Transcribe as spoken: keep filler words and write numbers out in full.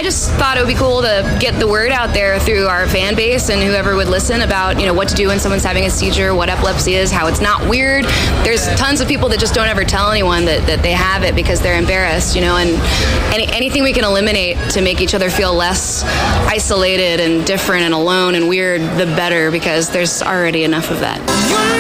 I just thought it would be cool to get the word out there through our fan base and whoever would listen about, you know, what to do when someone's having a seizure, what epilepsy is, how it's not weird. There's tons of people that just don't ever tell anyone that, that they have it because they're embarrassed, you know, and any, anything we can eliminate to make each other feel less isolated and different and alone and weird, the better, because there's already enough of that.